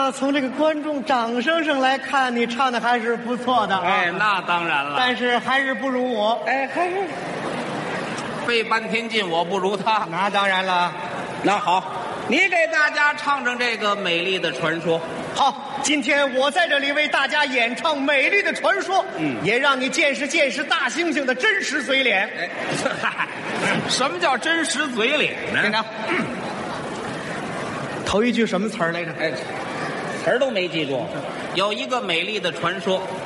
要从这个观众掌声上来看，你唱的还是不错的啊。 哎，那当然了。 但是还是不如我。 哎，还是费半天劲，我不如他。 那当然了。 那好，你给大家唱唱这个美丽的传说。 好，今天我在这里为大家演唱《美丽的传说》，也让你见识见识大猩猩的真实嘴脸。 哎，嗨，什么叫真实嘴脸呢？ 院长，头一句什么词儿来着？ 哎，词儿都没记住。有一个美丽的传说，